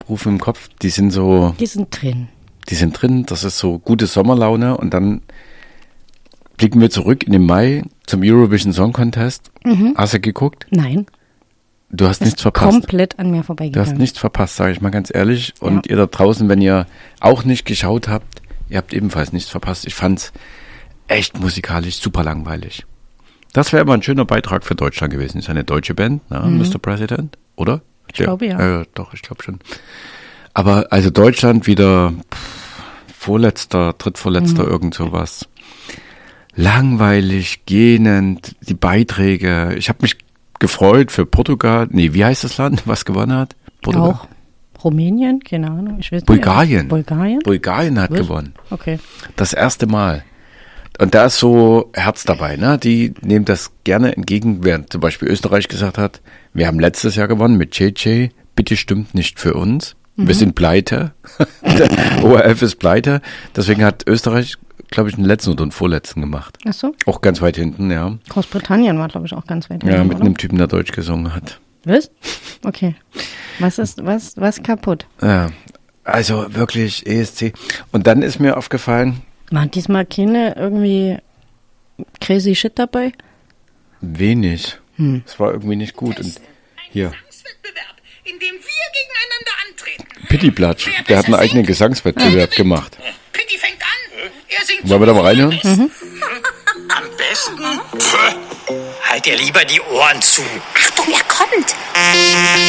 rufen im Kopf, die sind drin. Die sind drin, das ist so gute Sommerlaune und dann blicken wir zurück in den Mai zum Eurovision Song Contest. Hast du geguckt? Nein. Du hast nichts verpasst. Komplett an mir vorbeigegangen. Du hast nichts verpasst, sage ich mal ganz ehrlich. Und ihr da draußen, wenn ihr auch nicht geschaut habt, ihr habt ebenfalls nichts verpasst. Ich fand's echt musikalisch super langweilig. Das wäre mal ein schöner Beitrag für Deutschland gewesen. Ist eine deutsche Band, Mr. President, oder? Ich glaube, ja. Doch, ich glaube schon. Aber also Deutschland wieder drittvorletzter, irgend sowas. Langweilig, gähnend, die Beiträge. Ich habe mich gefreut für Portugal. Nee, wie heißt das Land, was gewonnen hat? Portugal? Auch Rumänien, keine Ahnung. Ich weiß nicht. Bulgarien. Bulgarien? Bulgarien hat gewonnen. Okay. Das erste Mal. Und da ist so Herz dabei, ne? Die nehmen das gerne entgegen, während zum Beispiel Österreich gesagt hat, wir haben letztes Jahr gewonnen mit JJ, bitte stimmt nicht für uns. Wir sind pleite. Der ORF ist pleite. Deswegen hat Österreich, glaube ich, den letzten und den vorletzten gemacht. Ach so. Auch ganz weit hinten, ja. Großbritannien war, glaube ich, auch ganz weit hinten. Ja, mit oder? einem Typen, der Deutsch gesungen hat. Was? Okay. Was kaputt? Ja, also wirklich ESC. Und dann ist mir aufgefallen, Waren diesmal keine irgendwie crazy shit dabei? wenig. Es war irgendwie nicht gut. Und hier, Gesangswettbewerb, in dem wir gegeneinander antreten. Pitti Platsch, der hat einen eigenen Gesangswettbewerb gemacht. Pitti fängt an. Er singt Wollen wir da mal reinhören? Am besten. Halt dir lieber die Ohren zu. Achtung, er kommt.